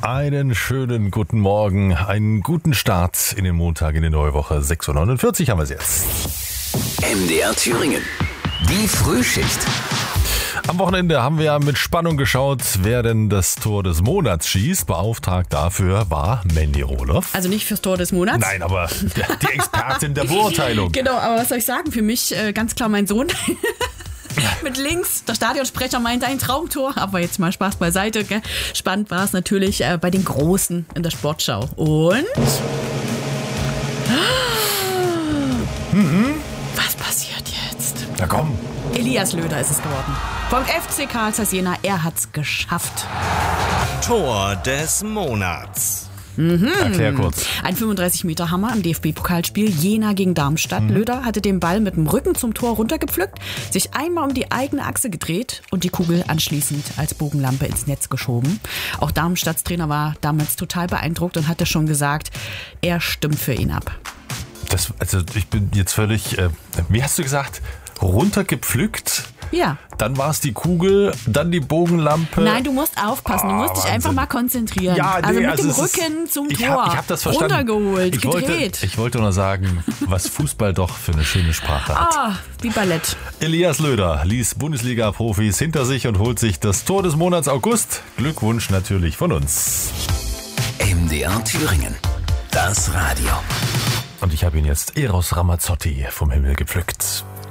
Einen schönen guten Morgen, einen guten Start in den Montag, in die neue Woche. 6.49 Uhr haben wir es jetzt. MDR Thüringen, die Frühschicht. Am Wochenende haben wir ja mit Spannung geschaut, wer denn das Tor des Monats schießt. Beauftragt dafür war Mandy Rohloff. Also nicht fürs Tor des Monats. Nein, aber die Expertin der Beurteilung. Genau, aber was soll ich sagen? Für mich ganz klar mein Sohn. Mit links, der Stadionsprecher meinte ein Traumtor, aber jetzt mal Spaß beiseite. Gell? Spannend war es natürlich bei den Großen in der Sportschau. Und? Was passiert jetzt? Na komm. Elias Löder ist es geworden. Vom FC Karl Zeiss Jena, er hat's geschafft. Tor des Monats. Erklär kurz. Ein 35-Meter-Hammer im DFB-Pokalspiel Jena gegen Darmstadt. Löder hatte den Ball mit dem Rücken zum Tor runtergepflückt, sich einmal um die eigene Achse gedreht und die Kugel anschließend als Bogenlampe ins Netz geschoben. Auch Darmstadts Trainer war damals total beeindruckt und hatte schon gesagt, er stimmt für ihn ab. Ich bin jetzt völlig, wie hast du gesagt, runtergepflückt? Ja. Dann war es die Kugel, dann die Bogenlampe. Nein, du musst aufpassen, du musst dich Wahnsinn. einfach mal konzentrieren. Ja, nee, also mit also dem es ist- Rücken zum Ich Tor, hab das verstanden. runtergeholt, Ich gedreht. wollte nur sagen, was Fußball doch für eine schöne Sprache hat. Wie Ballett. Elias Löder ließ Bundesliga-Profis hinter sich und holt sich das Tor des Monats August. Glückwunsch natürlich von uns. MDR Thüringen, das Radio. Und ich habe ihn jetzt Eros Ramazzotti vom Himmel gepflückt.